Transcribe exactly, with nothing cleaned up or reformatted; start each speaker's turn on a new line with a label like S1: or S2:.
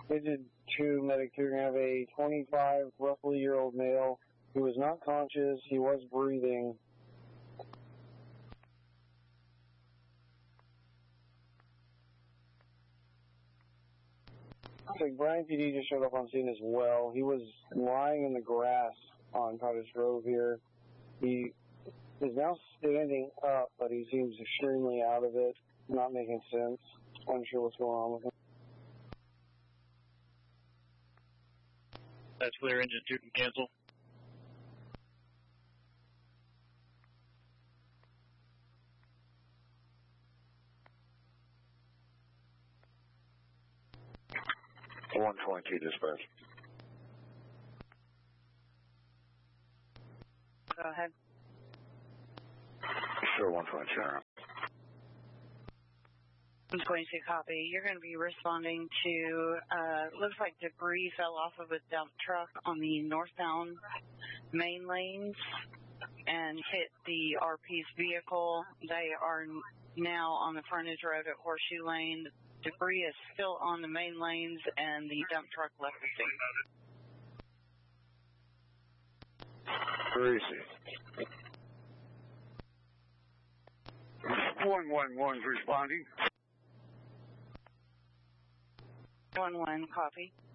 S1: Digit two, medic two, have a twenty-five, roughly year old male who was not conscious. He was breathing. So Bryan P D just showed up on scene as well. He was lying in the grass on Cottage Grove here. He is now standing up, but he seems extremely out of it, not making sense. Unsure what's going on with him.
S2: That's clear. Engine two can cancel.
S3: one twenty-two dispatch.
S4: Go ahead.
S3: Sure, one twenty-two.
S4: one twenty-two, copy. You're going to be responding to, uh, looks like debris fell off of a dump truck on the northbound main lanes and hit the R P's vehicle. They are now on the frontage road at Horseshoe Lane. Debris is still on the main lanes, and the dump truck left the scene.
S3: Where is he? one one one's responding.
S4: one one, copy.